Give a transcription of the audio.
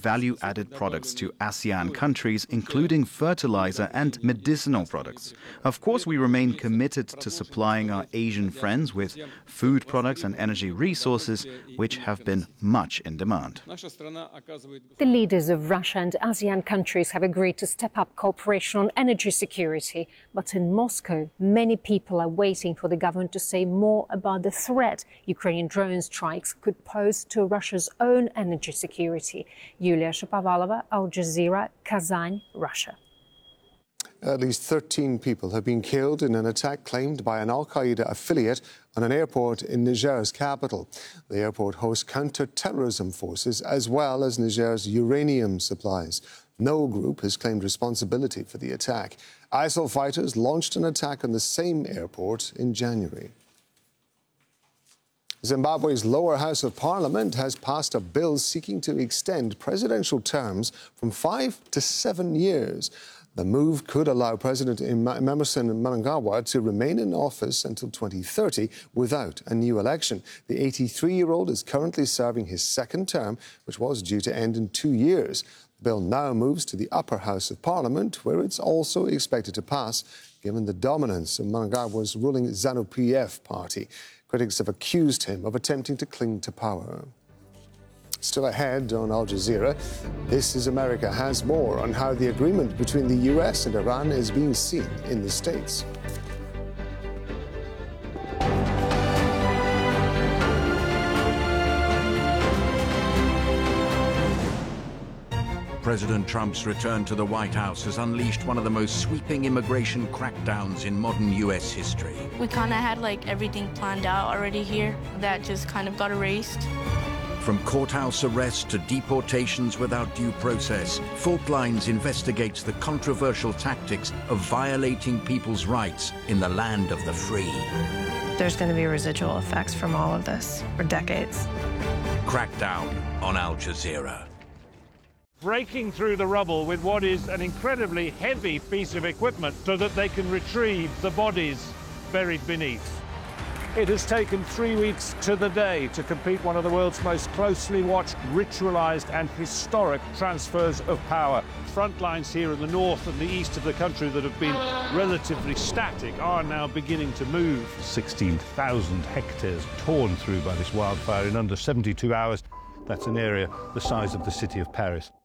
value-added products to ASEAN countries, including fertilizer and medicinal products. Of course, we remain committed to supplying our Asian friends with food products and energy resources, which have been much in demand. The leaders of Russia and ASEAN countries have agreed to step up cooperation on energy security. But in Moscow, many people are waiting for the government to say more about the threat Ukrainian drone strikes could pose to Russia's own energy security. Yulia Shapovalova, Al Jazeera, Kazan, Russia. At least 13 people have been killed in an attack claimed by an al-Qaeda affiliate on an airport in Niger's capital. The airport hosts counter-terrorism forces as well as Niger's uranium supplies. No group has claimed responsibility for the attack. ISIL fighters launched an attack on the same airport in January. Zimbabwe's lower house of parliament has passed a bill seeking to extend presidential terms from 5 to 7 years. The move could allow President Emmerson Mnangagwa to remain in office until 2030 without a new election. The 83-year-old is currently serving his second term, which was due to end in 2 years. The bill now moves to the upper house of parliament, where it's also expected to pass, given the dominance of Mnangagwa's ruling ZANU-PF party. Critics have accused him of attempting to cling to power. Still ahead on Al Jazeera, This is America has more on how the agreement between the US and Iran is being seen in the States. President Trump's return to the White House has unleashed one of the most sweeping immigration crackdowns in modern U.S. history. We kind of had everything planned out already here. That just kind of got erased. From courthouse arrests to deportations without due process, Fault Lines investigates the controversial tactics of violating people's rights in the land of the free. There's going to be residual effects from all of this for decades. Crackdown on Al Jazeera. Breaking through the rubble with what is an incredibly heavy piece of equipment so that they can retrieve the bodies buried beneath. It has taken 3 weeks to the day to complete one of the world's most closely watched, ritualized and historic transfers of power. Front lines here in the north and the east of the country that have been relatively static are now beginning to move. 16,000 hectares torn through by this wildfire in under 72 hours. That's an area the size of the city of Paris.